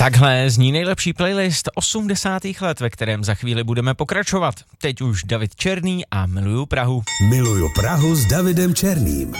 Takhle zní nejlepší playlist 80. let, ve kterém za chvíli budeme pokračovat. Teď už David Černý a Miluju Prahu. Miluju Prahu s Davidem Černým.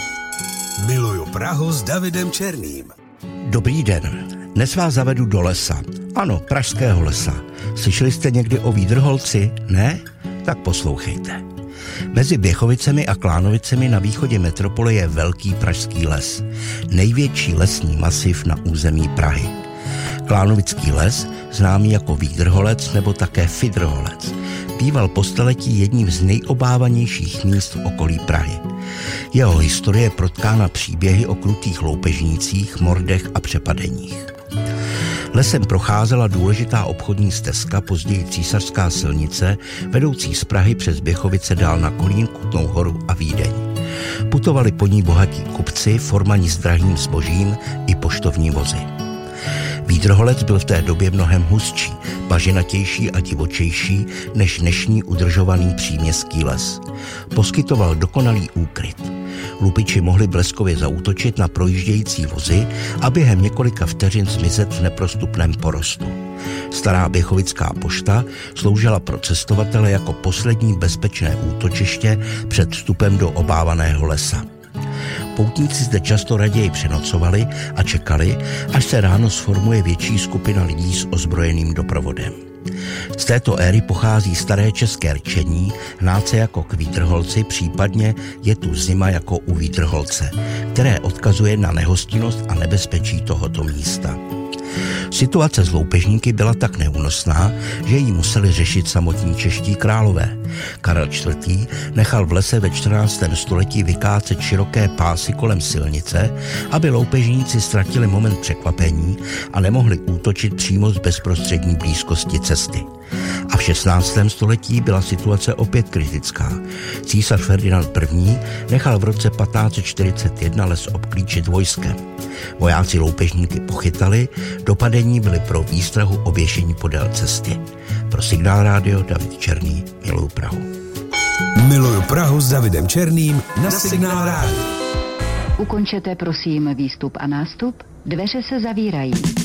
Miluju Prahu s Davidem Černým. Dobrý den. Dnes vás zavedu do lesa. Ano, pražského lesa. Slyšeli jste někdy o Výdrholci? Ne? Tak poslouchejte. Mezi Běchovicemi a Klánovicemi na východě metropole je velký pražský les. Největší lesní masiv na území Prahy. Klánovický les, známý jako Výdrholec nebo také Fidrholec, býval po staletí jedním z nejobávanějších míst v okolí Prahy. Jeho historie je protkána příběhy o krutých loupežnících, mordech a přepadeních. Lesem procházela důležitá obchodní stezka, později císařská silnice, vedoucí z Prahy přes Běchovice dál na Kolín, Kutnou Horu a Vídeň. Putovali po ní bohatí kupci, formani s drahým zbožím i poštovní vozy. Výdrholec byl v té době mnohem hustší, bažinatější a divočejší než dnešní udržovaný příměstský les. Poskytoval dokonalý úkryt. Lupiči mohli bleskově zaútočit na projíždějící vozy a během několika vteřin zmizet v neprostupném porostu. Stará běchovická pošta sloužila pro cestovatele jako poslední bezpečné útočiště před vstupem do obávaného lesa. Poutníci zde často raději přenocovali a čekali, až se ráno sformuje větší skupina lidí s ozbrojeným doprovodem. Z této éry pochází staré české rčení, hnát se jako k Výdrholci, případně je tu zima jako u Výdrholce, které odkazuje na nehostinnost a nebezpečí tohoto místa. Situace s loupežníky byla tak neúnosná, že ji museli řešit samotní čeští králové. Karel IV. Nechal v lese ve 14. století vykácet široké pásy kolem silnice, aby loupežníci ztratili moment překvapení a nemohli útočit přímo z bezprostřední blízkosti cesty. A v 16. století byla situace opět kritická. Císař Ferdinand I. nechal v roce 1541 les obklíčit vojskem. Vojáci loupežníky pochytali, dopadení byly pro výstrahu oběšení podél cesty. Pro Signál rádio David Černý, Miluju Prahu. Miluju Prahu s Davidem Černým na Signál rádio. Ukončete prosím výstup a nástup, dveře se zavírají.